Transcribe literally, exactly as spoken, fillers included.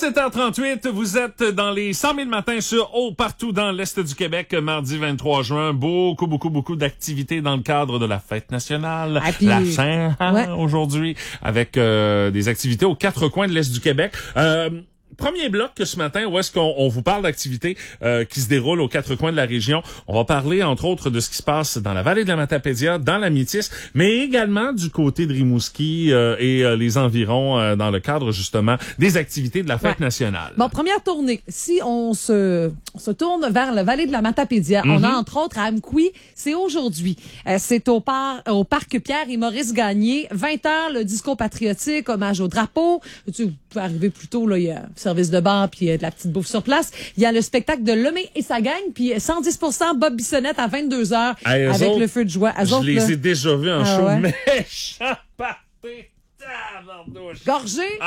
dix-sept heures trente-huit, vous êtes dans les cent mille matins sur Haut partout dans l'Est du Québec, mardi vingt-trois juin. Beaucoup, beaucoup, beaucoup d'activités dans le cadre de la fête nationale. Ah, puis, la Saint ouais. aujourd'hui, avec euh, des activités aux quatre coins de l'Est du Québec. Euh, Premier bloc ce matin, où est-ce qu'on on vous parle d'activités euh, qui se déroulent aux quatre coins de la région. On va parler, entre autres, de ce qui se passe dans la vallée de la Matapédia, dans la Métis, mais également du côté de Rimouski euh, et euh, les environs euh, dans le cadre, justement, des activités de la fête ouais. nationale. Bon, première tournée. Si on se, on se tourne vers la vallée de la Matapédia, mm-hmm. on a entre autres à Amqui, c'est aujourd'hui. Euh, c'est au, par, au parc Pierre et Maurice Gagné. vingt heures, le disco patriotique, hommage au drapeau. Tu, vous pouvez arriver plus tôt, là, il y a service de bar puis euh, de la petite bouffe sur place. Il y a le spectacle de Lemay et sa gang, puis cent dix pour cent Bob Bissonnette à vingt-deux heures hey, avec autres, le feu de joie. Je autres, les là, ai déjà vus en ah, show, ouais. méchant party, tabarnouche. Gorgé.